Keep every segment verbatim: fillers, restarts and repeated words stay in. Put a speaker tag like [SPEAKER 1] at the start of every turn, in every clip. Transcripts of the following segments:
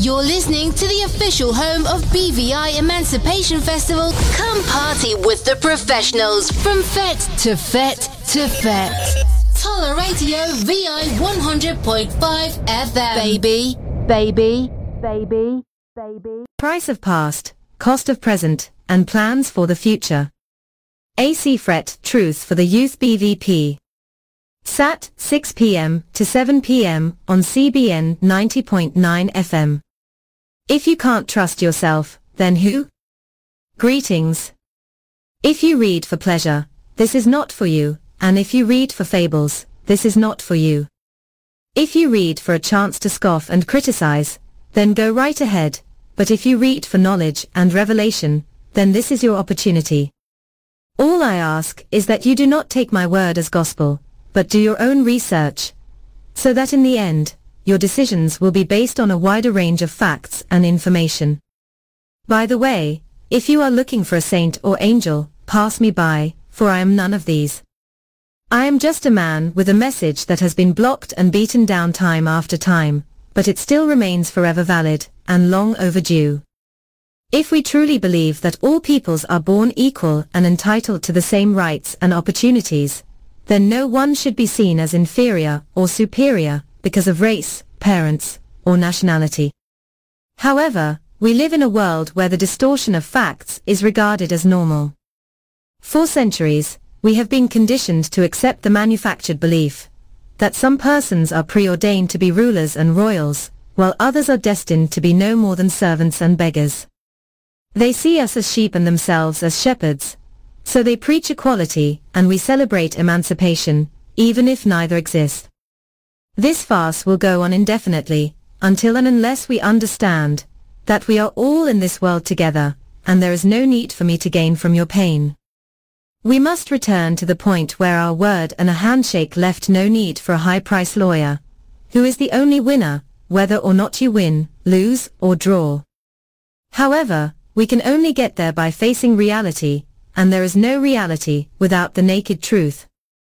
[SPEAKER 1] You're listening to the official home of B V I Emancipation Festival. Come party with the professionals from Fete to Fete to Fete. Toller Radio V I one hundred point five F M. Baby, baby, baby, baby.
[SPEAKER 2] Price of past, cost of present, and plans for the future. A C F R E T Truth for the Youth B V P. Sat, six p m to seven p m on C B N ninety point nine F M. If you can't trust yourself, then who? Greetings. If you read for pleasure, this is not for you, and if you read for fables, this is not for you. If you read for a chance to scoff and criticize, then go right ahead, but if you read for knowledge and revelation, then this is your opportunity. All I ask is that you do not take my word as gospel, but do your own research, so that in the end, your decisions will be based on a wider range of facts and information. By the way, if you are looking for a saint or angel, pass me by, for I am none of these. I am just a man with a message that has been blocked and beaten down time after time, but it still remains forever valid, and long overdue. If we truly believe that all peoples are born equal and entitled to the same rights and opportunities, then no one should be seen as inferior or superior because of race, parents, or nationality. However, we live in a world where the distortion of facts is regarded as normal. For centuries, we have been conditioned to accept the manufactured belief that some persons are preordained to be rulers and royals, while others are destined to be no more than servants and beggars. They see us as sheep and themselves as shepherds, so they preach equality, and we celebrate emancipation, even if neither exists. This farce will go on indefinitely, until and unless we understand that we are all in this world together, and there is no need for me to gain from your pain. We must return to the point where our word and a handshake left no need for a high-price lawyer, who is the only winner, whether or not you win, lose, or draw. However, we can only get there by facing reality, and there is no reality without the naked truth.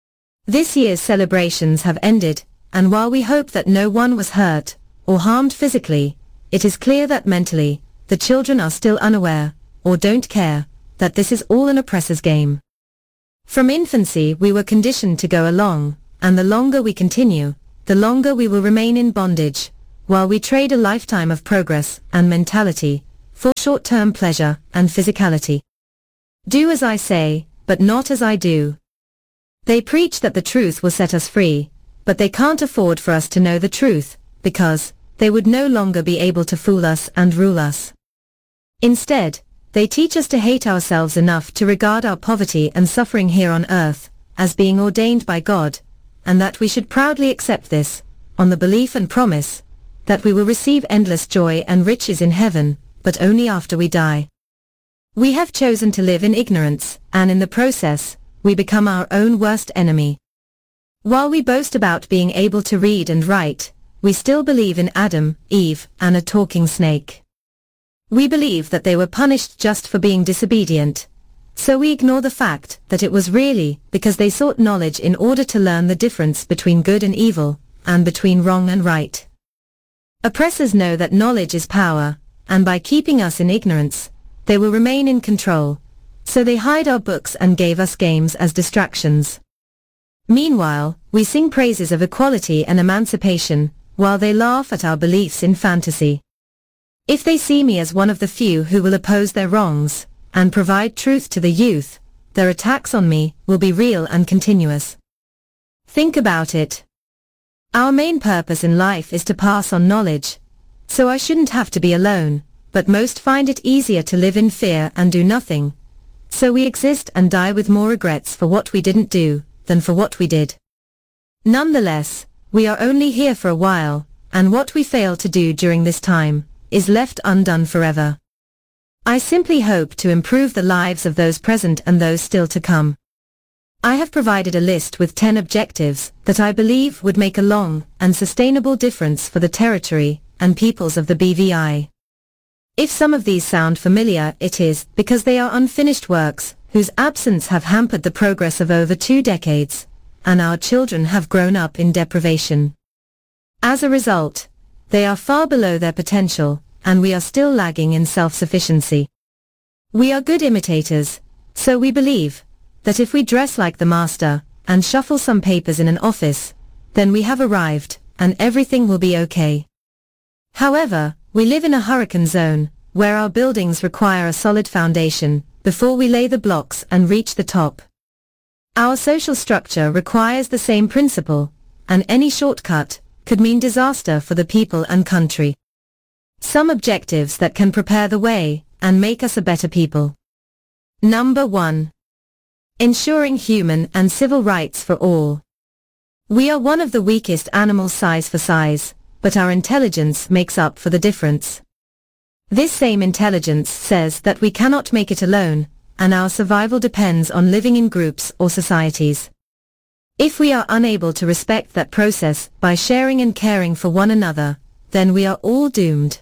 [SPEAKER 2] This year's celebrations have ended, and while we hope that no one was hurt or harmed physically, it is clear that mentally, the children are still unaware, or don't care, that this is all an oppressor's game. From infancy we were conditioned to go along, and the longer we continue, the longer we will remain in bondage, while we trade a lifetime of progress and mentality for short-term pleasure and physicality. Do as I say, but not as I do. They preach that the truth will set us free, but they can't afford for us to know the truth, because they would no longer be able to fool us and rule us. Instead, they teach us to hate ourselves enough to regard our poverty and suffering here on earth as being ordained by God, and that we should proudly accept this, on the belief and promise that we will receive endless joy and riches in heaven, but only after we die. We have chosen to live in ignorance, and in the process, we become our own worst enemy. While we boast about being able to read and write, we still believe in Adam, Eve, and a talking snake. We believe that they were punished just for being disobedient, so we ignore the fact that it was really because they sought knowledge in order to learn the difference between good and evil, and between wrong and right. Oppressors know that knowledge is power, and by keeping us in ignorance, they will remain in control, so they hide our books and gave us games as distractions. Meanwhile, we sing praises of equality and emancipation, while they laugh at our beliefs in fantasy. If they see me as one of the few who will oppose their wrongs, and provide truth to the youth, their attacks on me will be real and continuous. Think about it. Our main purpose in life is to pass on knowledge, so I shouldn't have to be alone, but most find it easier to live in fear and do nothing. So we exist and die with more regrets for what we didn't do, than for what we did. Nonetheless, we are only here for a while, and what we fail to do during this time is left undone forever. I simply hope to improve the lives of those present and those still to come. I have provided a list with ten objectives that I believe would make a long and sustainable difference for the territory and peoples of the B V I. If some of these sound familiar, it is because they are unfinished works whose absence have hampered the progress of over two decades, and our children have grown up in deprivation. As a result, they are far below their potential, and we are still lagging in self-sufficiency. We are good imitators, so we believe that if we dress like the master and shuffle some papers in an office, then we have arrived, and everything will be okay. However, we live in a hurricane zone, where our buildings require a solid foundation before we lay the blocks and reach the top. Our social structure requires the same principle, and any shortcut could mean disaster for the people and country. Some objectives that can prepare the way and make us a better people. Number one. Ensuring human and civil rights for all. We are one of the weakest animals size for size, but our intelligence makes up for the difference. This same intelligence says that we cannot make it alone, and our survival depends on living in groups or societies. If we are unable to respect that process by sharing and caring for one another, then we are all doomed.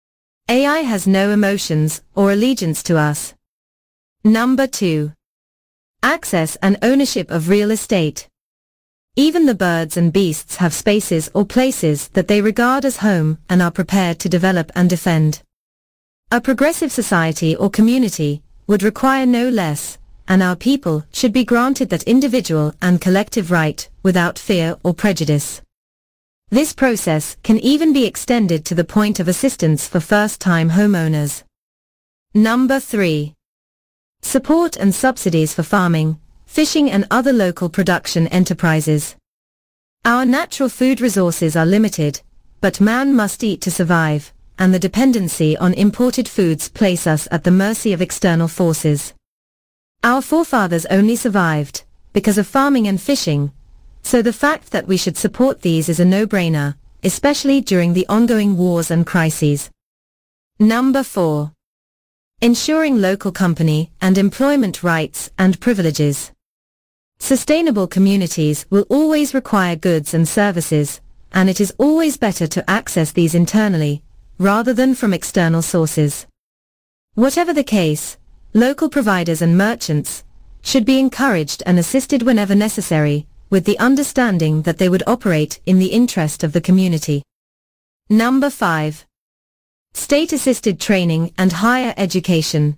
[SPEAKER 2] A I has no emotions or allegiance to us. Number two. Access and ownership of real estate. Even the birds and beasts have spaces or places that they regard as home and are prepared to develop and defend. A progressive society or community would require no less, and our people should be granted that individual and collective right without fear or prejudice. This process can even be extended to the point of assistance for first-time homeowners. Number three. Support and subsidies for farming, fishing and other local production enterprises. Our natural food resources are limited, but man must eat to survive, and the dependency on imported foods place us at the mercy of external forces. Our forefathers only survived because of farming and fishing, so the fact that we should support these is a no-brainer, especially during the ongoing wars and crises. Number four. Ensuring local company and employment rights and privileges. Sustainable communities will always require goods and services, and it is always better to access these internally, rather than from external sources. Whatever the case, local providers and merchants should be encouraged and assisted whenever necessary, with the understanding that they would operate in the interest of the community. Number five. State-assisted training and higher education.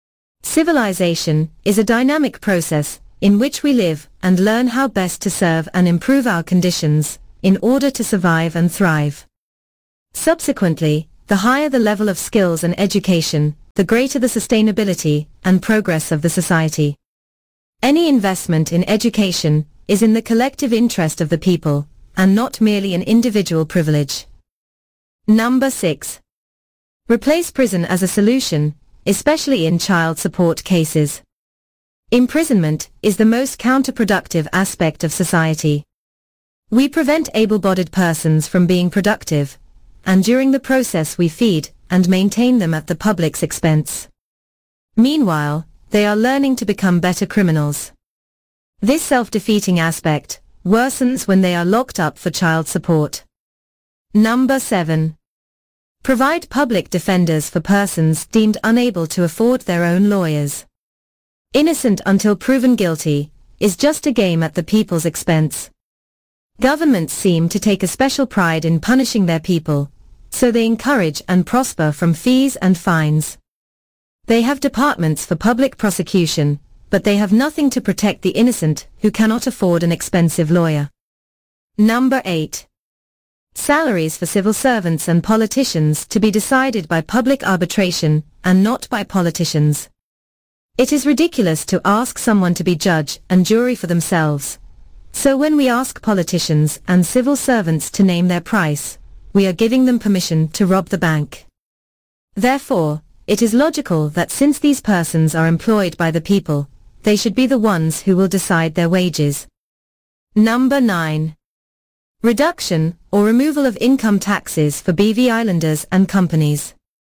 [SPEAKER 2] Civilization is a dynamic process in which we live and learn how best to serve and improve our conditions in order to survive and thrive. Subsequently, the higher the level of skills and education, the greater the sustainability and progress of the society. Any investment in education is in the collective interest of the people, and not merely an individual privilege. Number six. Replace prison as a solution, especially in child support cases. Imprisonment is the most counterproductive aspect of society. We prevent able-bodied persons from being productive, and during the process we feed and maintain them at the public's expense. Meanwhile, they are learning to become better criminals. This self-defeating aspect worsens when they are locked up for child support. Number seven. Provide public defenders for persons deemed unable to afford their own lawyers. Innocent until proven guilty is just a game at the people's expense. Governments seem to take a special pride in punishing their people, so they encourage and prosper from fees and fines. They have departments for public prosecution, but they have nothing to protect the innocent who cannot afford an expensive lawyer. Number eight. Salaries for civil servants and politicians to be decided by public arbitration and not by politicians. It is ridiculous to ask someone to be judge and jury for themselves. So when we ask politicians and civil servants to name their price, we are giving them permission to rob the bank. Therefore, it is logical that since these persons are employed by the people, they should be the ones who will decide their wages. Number nine. Reduction or removal of income taxes for B V Islanders and companies.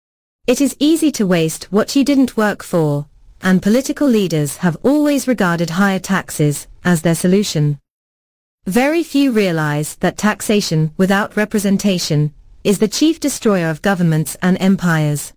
[SPEAKER 2] It is easy to waste what you didn't work for, and political leaders have always regarded higher taxes as their solution. Very few realize that taxation without representation is the chief destroyer of governments and empires.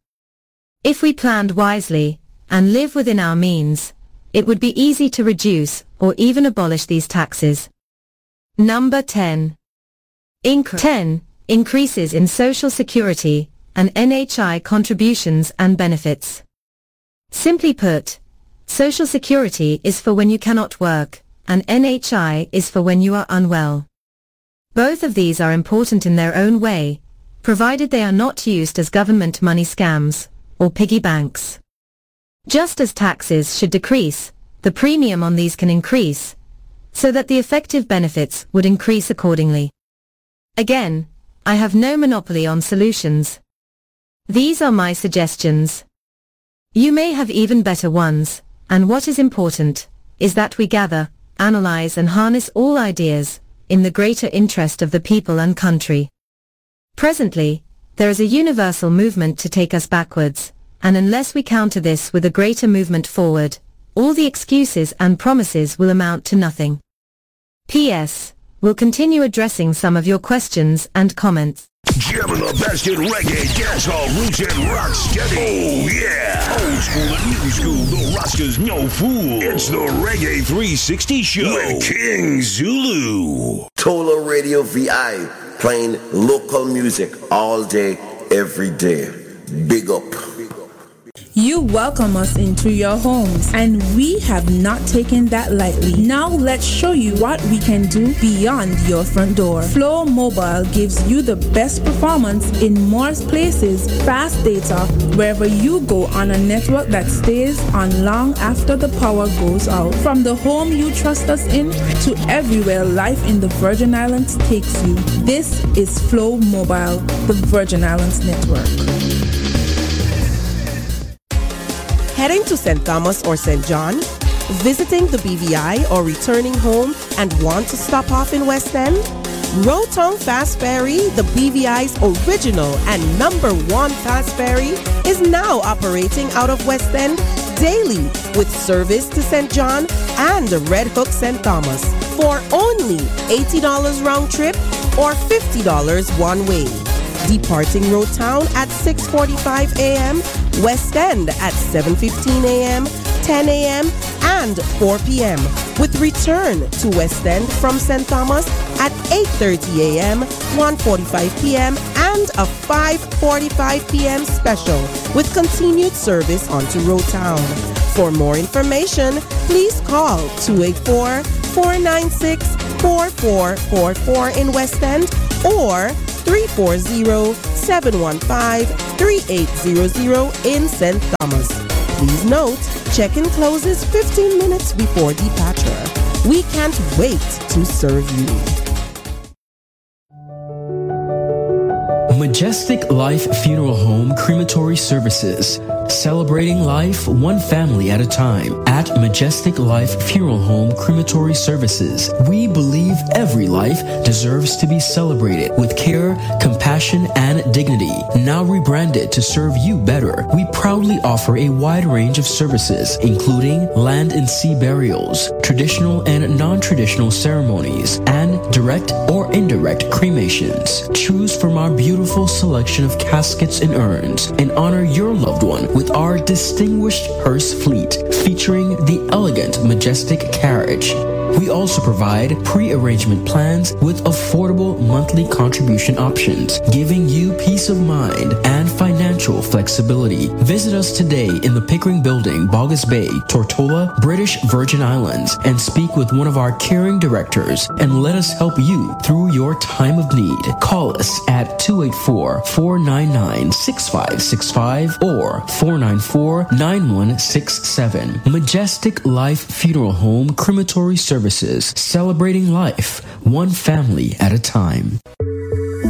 [SPEAKER 2] If we planned wisely and live within our means, it would be easy to reduce or even abolish these taxes. Number ten. Inc- ten. Increases in social security and N H I contributions and benefits. Simply put, Social Security is for when you cannot work, and N H I is for when you are unwell. Both of these are important in their own way, provided they are not used as government money scams, or piggy banks. Just as taxes should decrease, the premium on these can increase, so that the effective benefits would increase accordingly. Again, I have no monopoly on solutions. These are my suggestions. You may have even better ones, and what is important, is that we gather, analyze and harness all ideas, in the greater interest of the people and country. Presently, there is a universal movement to take us backwards, and unless we counter this with a greater movement forward, all the excuses and promises will amount to nothing. P S We'll continue addressing some of your questions and comments.
[SPEAKER 3] Jamming the best in reggae, dancehall, roots, and rock steady. Oh yeah! Old school and new school, the Rastas no fool. It's the Reggae three sixty Show with King Zulu.
[SPEAKER 4] Tola Radio V I, playing local music all day, every day. Big up.
[SPEAKER 5] You welcome us into your homes, and we have not taken that lightly. Now let's show you what we can do beyond your front door. Flow Mobile gives you the best performance in more places, fast data, wherever you go on a network that stays on long after the power goes out. From the home you trust us in to everywhere life in the Virgin Islands takes you. This is Flow Mobile, the Virgin Islands Network.
[SPEAKER 6] Heading to Saint Thomas or Saint John? Visiting the B V I or returning home and want to stop off in West End? Road-Tongue Fast Ferry, the B V I's original and number one fast ferry, is now operating out of West End daily with service to Saint John and the Red Hook Saint Thomas for only eighty dollars round trip or fifty dollars one way. Departing Road Town at six forty-five a.m., West End at seven fifteen a.m., ten a.m., and four p.m. with return to West End from Saint Thomas at eight thirty a.m., one forty-five p.m., and a five forty-five p.m. special with continued service onto Road Town. For more information, please call two eight four, four nine six, four four four four in West End or three four zero, seven one five, three eight zero zero in Saint Thomas. Please note, check-in closes fifteen minutes before departure. We can't wait to serve you.
[SPEAKER 7] Majestic Life Funeral Home Crematory Services. Celebrating life one family at a time. At Majestic Life Funeral Home Crematory Services, we believe every life deserves to be celebrated with care, compassion, and dignity. Now rebranded to serve you better, we proudly offer a wide range of services, including land and sea burials, traditional and non-traditional ceremonies, and direct or indirect cremations. Choose from our beautiful selection of caskets and urns and honor your loved one with our distinguished hearse fleet featuring the elegant Majestic carriage. We also provide pre-arrangement plans with affordable monthly contribution options, giving you peace of mind and financial flexibility. Visit us today in the Pickering Building, Boggess Bay, Tortola, British Virgin Islands, and speak with one of our caring directors and let us help you through your time of need. Call us at two eight four, four nine nine, six five six five or four nine four, nine one six seven. Majestic Life Funeral Home Crematory Services. Celebrating life, one family at a time.